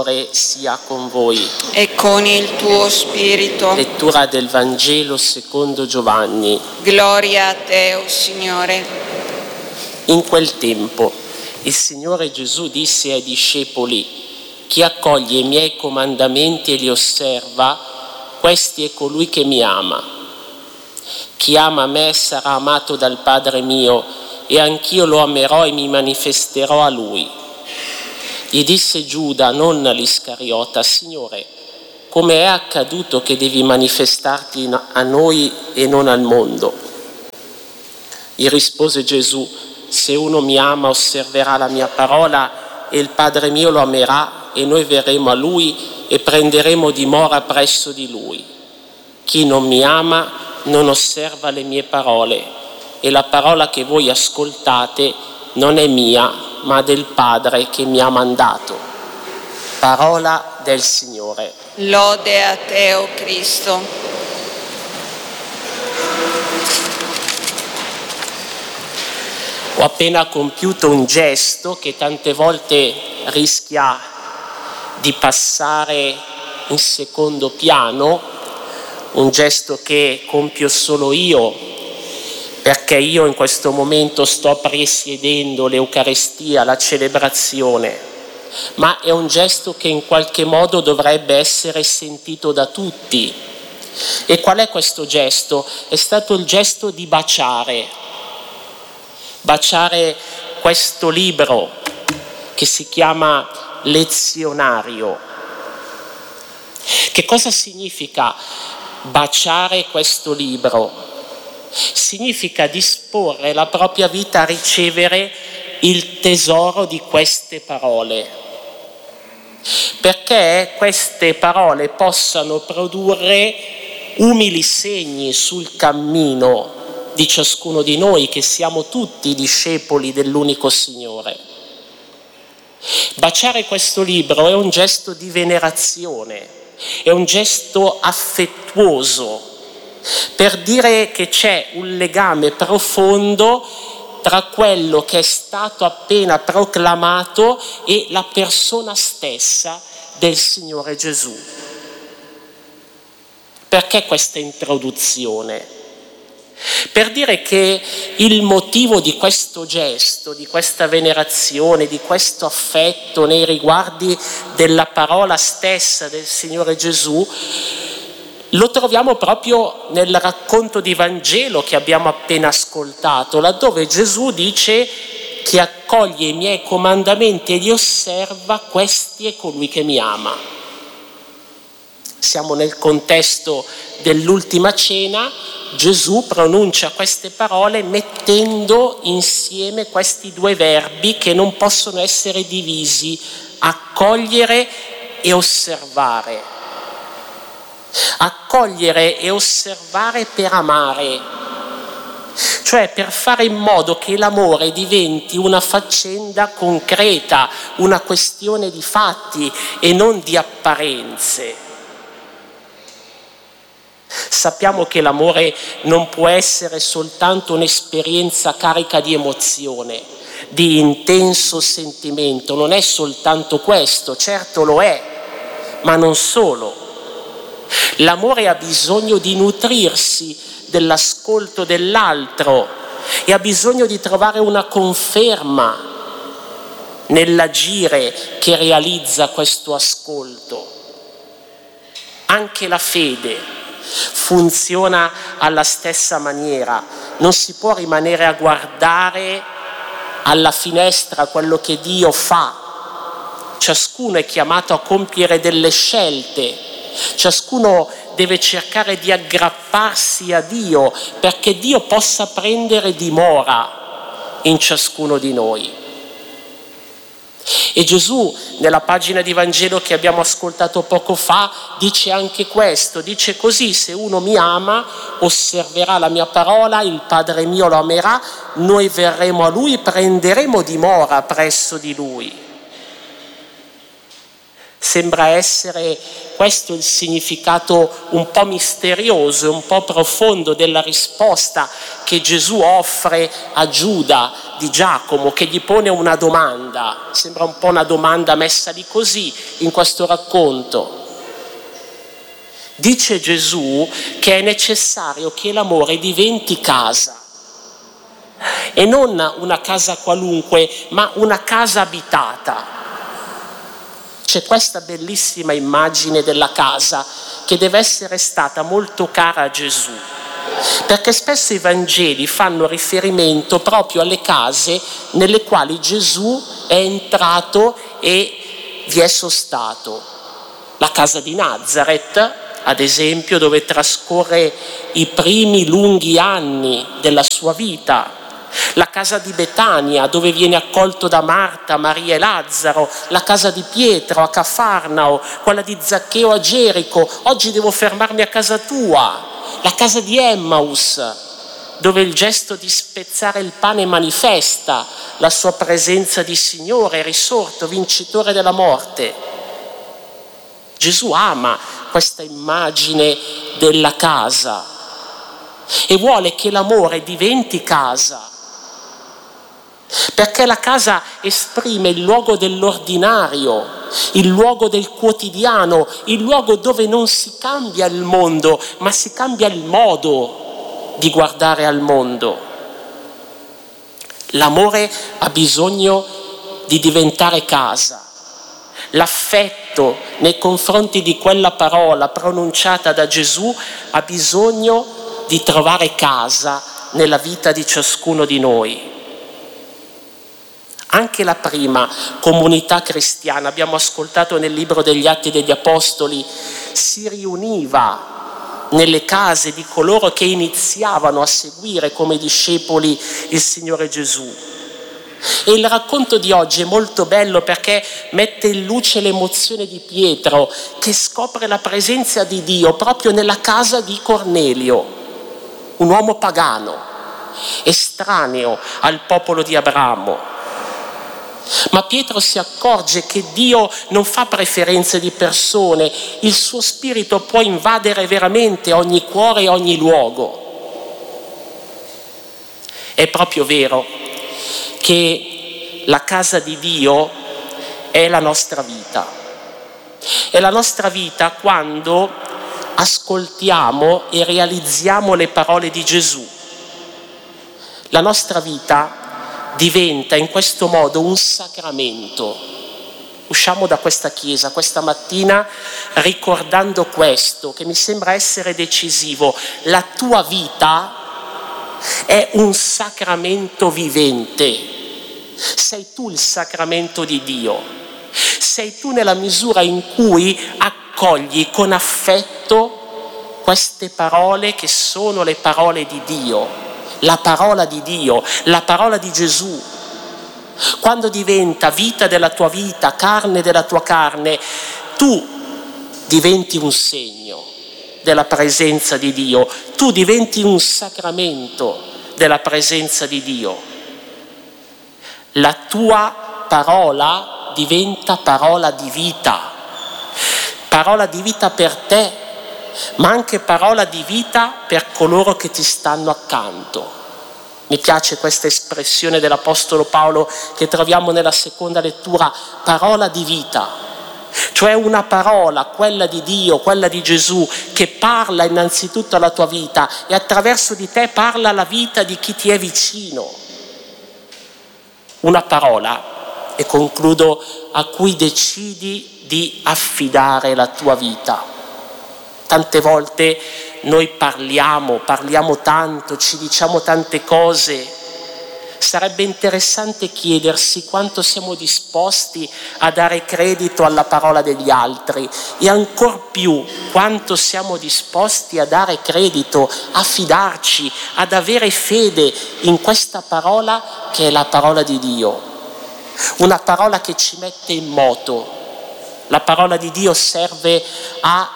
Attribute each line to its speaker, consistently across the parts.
Speaker 1: Signore sia con voi.
Speaker 2: E con il tuo spirito.
Speaker 1: Lettura del Vangelo secondo Giovanni.
Speaker 2: Gloria a te, o Signore.
Speaker 1: In quel tempo il Signore Gesù disse ai discepoli: chi accoglie i miei comandamenti e li osserva, questi è colui che mi ama. Chi ama me sarà amato dal Padre mio, e anch'io lo amerò e mi manifesterò a lui. Gli disse Giuda, non l'Iscariota: Signore, come è accaduto che devi manifestarti a noi e non al mondo? Gli rispose Gesù: se uno mi ama osserverà la mia parola, e il Padre mio lo amerà, e noi verremo a lui e prenderemo dimora presso di lui. Chi non mi ama non osserva le mie parole, e la parola che voi ascoltate non è mia, ma del Padre che mi ha mandato. Parola del Signore.
Speaker 2: Lode a te, o Cristo.
Speaker 1: Ho appena compiuto un gesto che tante volte rischia di passare in secondo piano, un gesto che compio solo io, perché io in questo momento sto presiedendo l'Eucaristia, la celebrazione, ma è un gesto che in qualche modo dovrebbe essere sentito da tutti. E qual è questo gesto? È stato il gesto di baciare questo libro che si chiama Lezionario. Che cosa significa baciare questo libro? Significa disporre la propria vita a ricevere il tesoro di queste parole, perché queste parole possano produrre umili segni sul cammino di ciascuno di noi, che siamo tutti discepoli dell'unico Signore. Baciare questo libro è un gesto di venerazione, è un gesto affettuoso, per dire che c'è un legame profondo tra quello che è stato appena proclamato e la persona stessa del Signore Gesù. Perché questa introduzione? Per dire che il motivo di questo gesto, di questa venerazione, di questo affetto nei riguardi della parola stessa del Signore Gesù lo troviamo proprio nel racconto di Vangelo che abbiamo appena ascoltato, laddove Gesù dice: chi accoglie i miei comandamenti e li osserva, questi è colui che mi ama. Siamo nel contesto dell'ultima cena. Gesù pronuncia queste parole mettendo insieme questi due verbi che non possono essere divisi: accogliere e osservare. Accogliere e osservare per amare, cioè per fare in modo che l'amore diventi una faccenda concreta, una questione di fatti e non di apparenze. Sappiamo che l'amore non può essere soltanto un'esperienza carica di emozione, di intenso sentimento, non è soltanto questo, certo lo è, ma non solo. L'amore ha bisogno di nutrirsi dell'ascolto dell'altro e ha bisogno di trovare una conferma nell'agire che realizza questo ascolto. Anche la fede funziona alla stessa maniera. Non si può rimanere a guardare alla finestra quello che Dio fa. Ciascuno è chiamato a compiere delle scelte. Ciascuno deve cercare di aggrapparsi a Dio perché Dio possa prendere dimora in ciascuno di noi. E Gesù, nella pagina di Vangelo che abbiamo ascoltato poco fa, dice anche questo, dice così: se uno mi ama, osserverà la mia parola, il Padre mio lo amerà, noi verremo a lui, prenderemo dimora presso di lui. Sembra essere questo il significato un po' misterioso e un po' profondo della risposta che Gesù offre a Giuda di Giacomo, che gli pone una domanda. Sembra un po' una domanda messa lì così in questo racconto. Dice Gesù che è necessario che l'amore diventi casa, e non una casa qualunque, ma una casa abitata. C'è questa bellissima immagine della casa che deve essere stata molto cara a Gesù, perché spesso i Vangeli fanno riferimento proprio alle case nelle quali Gesù è entrato e vi è sostato. La casa di Nazareth, ad esempio, dove trascorre i primi lunghi anni della sua vita. La casa di Betania, dove viene accolto da Marta, Maria e Lazzaro. La casa di Pietro a Cafarnao, quella di Zaccheo a Gerico. Oggi devo fermarmi a casa tua. La casa di Emmaus, dove il gesto di spezzare il pane manifesta la sua presenza di Signore, risorto, vincitore della morte. Gesù ama questa immagine della casa e vuole che l'amore diventi casa, perché la casa esprime il luogo dell'ordinario, il luogo del quotidiano, il luogo dove non si cambia il mondo, ma si cambia il modo di guardare al mondo. L'amore ha bisogno di diventare casa. L'affetto nei confronti di quella parola pronunciata da Gesù ha bisogno di trovare casa nella vita di ciascuno di noi. Anche la prima comunità cristiana, abbiamo ascoltato nel libro degli Atti degli Apostoli, si riuniva nelle case di coloro che iniziavano a seguire come discepoli il Signore Gesù. E il racconto di oggi è molto bello perché mette in luce l'emozione di Pietro, che scopre la presenza di Dio proprio nella casa di Cornelio, un uomo pagano, estraneo al popolo di Abramo. Ma Pietro si accorge che Dio non fa preferenze di persone, il suo spirito può invadere veramente ogni cuore e ogni luogo. È proprio vero che la casa di Dio è la nostra vita. È la nostra vita quando ascoltiamo e realizziamo le parole di Gesù. La nostra vita diventa in questo modo un sacramento. Usciamo da questa chiesa questa mattina ricordando questo, che mi sembra essere decisivo. La tua vita è un sacramento vivente. Sei tu il sacramento di Dio. Sei tu nella misura in cui accogli con affetto queste parole che sono le parole di Dio. La parola di Dio, la parola di Gesù. Quando diventa vita della tua vita, carne della tua carne, tu diventi un segno della presenza di Dio, tu diventi un sacramento della presenza di Dio. La tua parola diventa parola di vita per te, ma anche parola di vita per coloro che ti stanno accanto. Mi piace questa espressione dell'Apostolo Paolo che troviamo nella seconda lettura, parola di vita, cioè una parola, quella di Dio, quella di Gesù, che parla innanzitutto alla tua vita e attraverso di te parla alla vita di chi ti è vicino. Una parola, e concludo, a cui decidi di affidare la tua vita. Tante volte noi parliamo tanto, ci diciamo tante cose. Sarebbe interessante chiedersi quanto siamo disposti a dare credito alla parola degli altri e ancor più quanto siamo disposti a dare credito, a fidarci, ad avere fede in questa parola che è la parola di Dio. Una parola che ci mette in moto. La parola di Dio serve a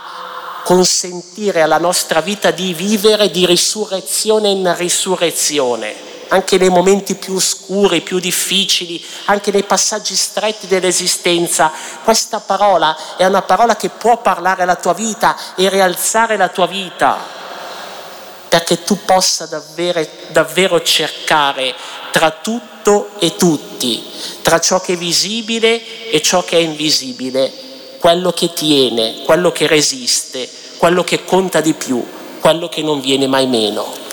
Speaker 1: consentire alla nostra vita di vivere di risurrezione in risurrezione. anche nei momenti più oscuri, più difficili, anche nei passaggi stretti dell'esistenza. Questa parola è una parola che può parlare alla tua vita e rialzare la tua vita, perché tu possa davvero cercare tra tutto e tutti, tra ciò che è visibile e ciò che è invisibile, quello che tiene, quello che resiste, quello che conta di più, quello che non viene mai meno.